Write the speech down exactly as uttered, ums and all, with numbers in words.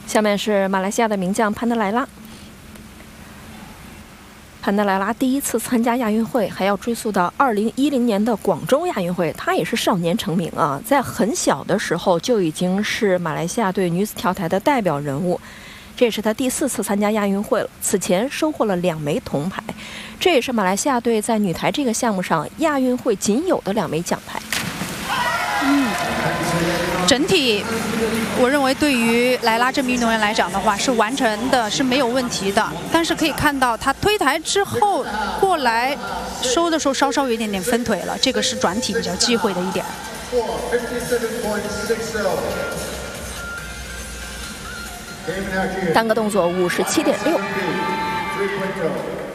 下面是马来西亚的名将潘德莱拉。潘德莱拉第一次参加亚运会，还要追溯到二零一零年的广州亚运会。她也是少年成名啊，在很小的时候就已经是马来西亚队女子跳台的代表人物。这也是她第四次参加亚运会了，此前收获了两枚铜牌，这也是马来西亚队在女台这个项目上亚运会仅有的两枚奖牌。 嗯，整体我认为对于莱拉这名运动员来讲的话，是完成的是没有问题的。但是可以看到，她推台之后过来收的时候稍稍有一点点分腿了，这个是转体比较忌讳的一点。 单个动作五十七点六。